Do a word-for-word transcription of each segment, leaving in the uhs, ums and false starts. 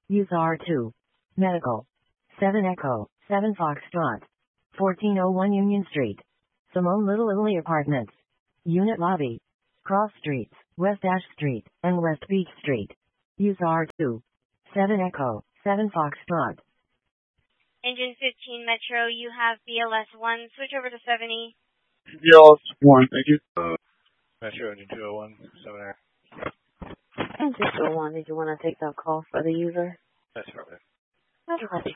Use R two. Medical. seven Echo, seven Foxtrot. fourteen oh one Union Street. Simone Little Italy Apartments. Unit Lobby. Cross Streets, West Ash Street, and West Beach Street. Use R two. seven Echo, seven Foxtrot. Engine fifteen Metro, you have B L S one. Switch over to seventy. B L S one, thank you. Metro, engine two oh one, seven air. Engine two oh one, did you want to take that call for the user? That's right. Roger, Roger.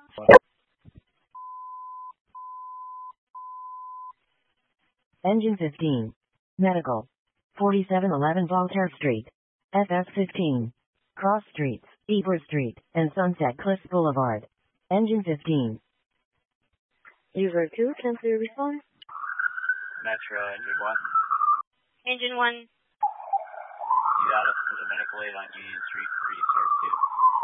Engine fifteen. Medical. forty-seven eleven Voltaire Street. F S fifteen. Cross Streets, Eber Street, and Sunset Cliffs Boulevard. Engine fifteen. User two, cancel your response. Metro, engine one. Engine one. You got us for the medical aid on Union Street for restart two.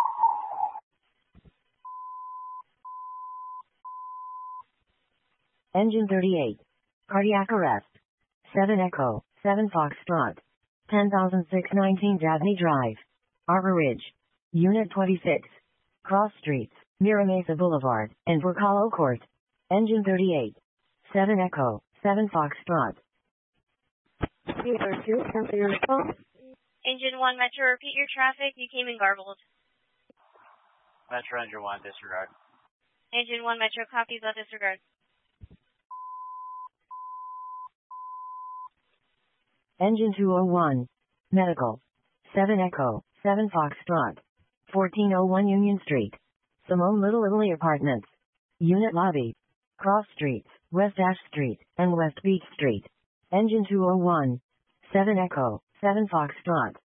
Engine thirty-eight. Cardiac arrest. seven Echo, seven Foxtrot. ten thousand six hundred nineteen Dabney Drive. Arbor Ridge. Unit twenty-six. Cross Streets, Mira Mesa Boulevard, and Burcalo Court. Engine thirty-eight. seven Echo, seven Foxtrot. User two, cancel your response. Engine one Metro, repeat your traffic. You came in garbled. Metro, engine one, disregard. Engine one Metro, copies on disregard. Engine two oh one. Medical. seven Echo, seven Foxtrot. fourteen oh one Union Street. Simone Little Italy Apartments. Unit Lobby. Cross Streets, West Ash Street, and West Beach Street. Engine two oh one. seven Echo, seven Foxtrot.